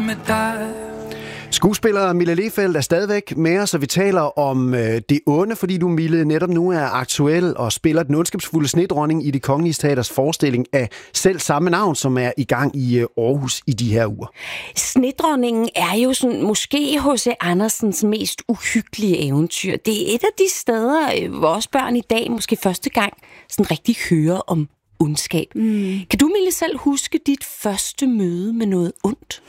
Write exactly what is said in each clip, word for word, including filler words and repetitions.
med dig. Skuespiller Mille Lehfeldt er stadigvæk med os, og vi taler om øh, det onde, fordi du, Mille, netop nu er aktuel og spiller den ondskabsfulde snedronning i Det Kongelige Teaters forestilling af selv samme navn, som er i gang i øh, Aarhus i de her uger. Snedronningen er jo sådan, måske H C Andersens mest uhyggelige eventyr. Det er et af de steder, hvor os børn i dag måske første gang sådan rigtig hører om ondskab. Mm. Kan du, Mille, selv huske dit første møde med noget ondt?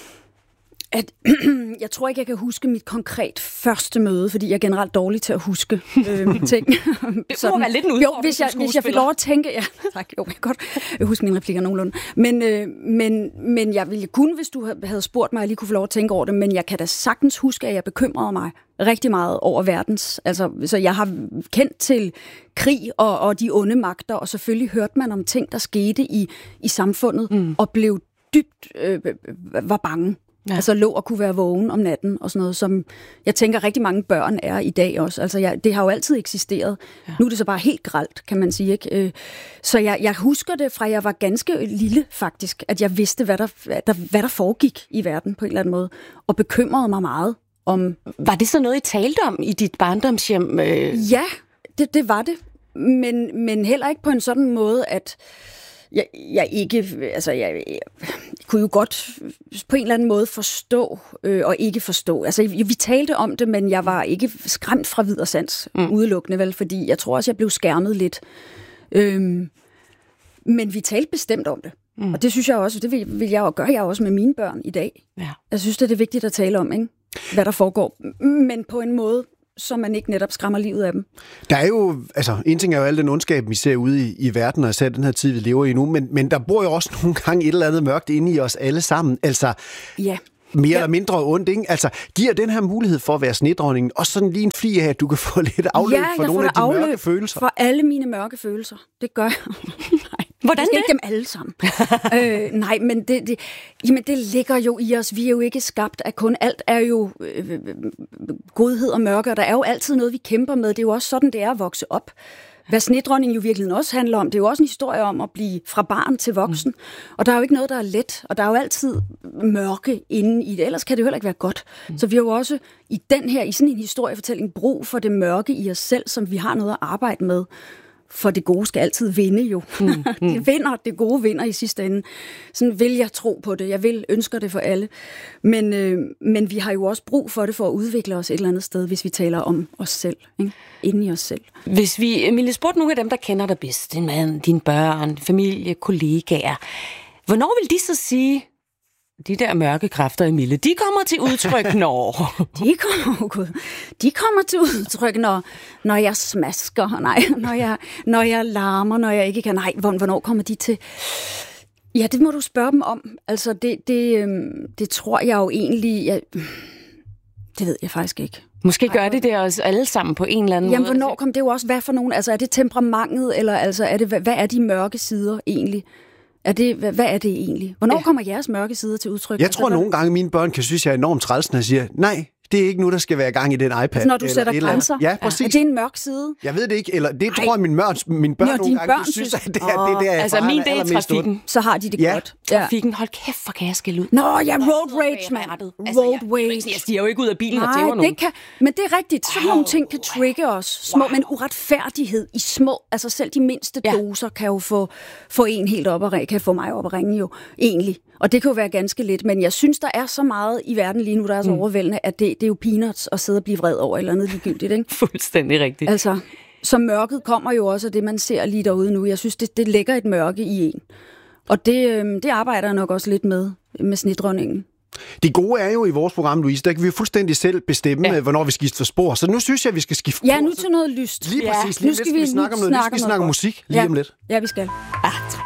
At, jeg tror ikke, jeg kan huske mit konkret første møde, fordi jeg er generelt dårlig til at huske øh, ting. Det må være lidt en udfordring. Jo, hvis jeg, hvis jeg fik lov at tænke... Ja, tak, jo, jeg kan godt jeg husker mine replikker nogenlunde. Men, øh, men, men jeg ville kunne, hvis du havde spurgt mig, at jeg lige kunne få lov at tænke over det, men jeg kan da sagtens huske, at jeg bekymrede mig rigtig meget over verdens. Altså, så jeg har kendt til krig og, og de onde magter, og selvfølgelig hørte man om ting, der skete i, i samfundet, mm. og blev dybt øh, var bange. Ja. Altså lå og kunne være vågen om natten og sådan noget, som jeg tænker rigtig mange børn er i dag også. Altså jeg, det har jo altid eksisteret. Ja. Nu er det så bare helt grelt, kan man sige, ikke? Så jeg, jeg husker det fra jeg var ganske lille faktisk, at jeg vidste, hvad der, der, hvad der foregik i verden på en eller anden måde, og bekymrede mig meget om... Var det så noget, I talte om i dit barndomshjem? Øh... Ja, det, det var det. Men, men heller ikke på en sådan måde, at... Jeg, jeg ikke, altså jeg, jeg kunne jo godt på en eller anden måde forstå øh, og ikke forstå. Altså vi talte om det, men jeg var ikke skræmt fra vid og sans mm. udelukkende, vel, fordi jeg tror også, jeg blev skærmet lidt. Øhm, men vi talte bestemt om det, mm. og det synes jeg også, det vil, vil jeg jo gøre jeg også med mine børn i dag. Ja. Jeg synes, det er vigtigt at tale om, ikke? Hvad der foregår, men på en måde, så man ikke netop skræmmer livet af dem. Der er jo, altså, en ting er jo al den ondskab, vi ser ude i, i verden, og især den her tid, vi lever i nu, men, men der bor jo også nogle gange et eller andet mørkt inde i os alle sammen. Altså, ja. mere ja. eller mindre ondt, ikke? Altså, giver den her mulighed for at være snedronningen, også sådan lige en fli af, at du kan få lidt afløb ja, for nogle af de mørke følelser? For alle mine mørke følelser. Det gør jeg. Nej. Hvordan det? Ikke dem alle sammen. øh, nej, men det, det, jamen det ligger jo i os. Vi er jo ikke skabt af kun. Alt er jo øh, godhed og mørke, og der er jo altid noget, vi kæmper med. Det er jo også sådan, det er at vokse op. Hvad snedronningen jo virkelig også handler om, det er jo også en historie om at blive fra barn til voksen. Mm. Og der er jo ikke noget, der er let, og der er jo altid mørke inde i det. Ellers kan det jo heller ikke være godt. Mm. Så vi har jo også i den her, i sådan en historiefortælling, brug for det mørke i os selv, som vi har noget at arbejde med. For det gode skal altid vinde jo. Mm, mm. Det vinder, det gode vinder i sidste ende. Sådan vil jeg tro på det. Jeg vil ønsker det for alle. Men, øh, men vi har jo også brug for det for at udvikle os et eller andet sted, hvis vi taler om os selv. Ikke? Inden i os selv. Hvis vi, Emilie, spurgte nogle af dem, der kender dig bedst, din mand, dine børn, familie, kollegaer, hvornår vil de så sige, de der mørke kræfter, Emilie, de kommer til udtryk, når... de, kommer, de kommer til udtryk, når, når jeg smasker, nej, når jeg, når jeg larmer, når jeg ikke kan... Nej, hvornår kommer de til... Ja, det må du spørge dem om. Altså, det, det, det tror jeg jo egentlig... Jeg, det ved jeg faktisk ikke. Måske gør det det os alle sammen på en eller anden Jamen, måde. Jamen, hvornår kommer det jo også? Hvad for nogen? Altså, er det temperamentet, eller altså, er det, hvad, hvad er de mørke sider egentlig? Er det, hvad, hvad er det egentlig? Hvornår ja. kommer jeres mørke sider til udtryk? Jeg tror altså, nogle gange, mine børn kan synes, jeg er enormt træls, når jeg siger, nej, det er ikke nu, der skal være gang i den iPad. Altså, når du sætter grænser? Ja, præcis. Ja. Er det en mørk side? Jeg ved det ikke, eller det Ej. tror jeg, mine børn, mine børn Nå, nogle gange børn synes, at det er oh. det, der er altså, min del er trafikken. Så har de det ja. godt. Ja. Trafikken, hold kæft, for kan jeg skælde ud. Nå, ja, road rage, mand. Altså, road jeg, rage. Jeg stiger jo ikke ud af bilen Nej, og tæver nogen. Det kan, men det er rigtigt. Sådan wow. nogle ting kan trigge os. Små, wow. men uretfærdighed i små, altså selv de mindste ja. doser kan jo få, få en helt op og kan få mig op at ringe jo, egentlig. Og det kan jo være ganske lidt, men jeg synes, der er så meget i verden lige nu, der er så mm. overvældende, at det, det er jo peanuts at sidde og blive vred over eller andet ligegyldigt, ikke? Fuldstændig rigtigt. Altså, så mørket kommer jo også af det, man ser lige derude nu. Jeg synes, det, det lægger et mørke i en. Og det, øh, det arbejder jeg nok også lidt med, med snedronningen. Det gode er jo i vores program, Louise, der kan vi fuldstændig selv bestemme, ja. hvornår vi skifter spor. Så nu synes jeg, vi skal skifte ja, spor. Ja, nu til noget lyst. Lige præcis. Lige nu skal vi, vi, vi snakke om noget. Vi skal snakke om musik lige ja. om lidt. Ja, vi skal. Ah,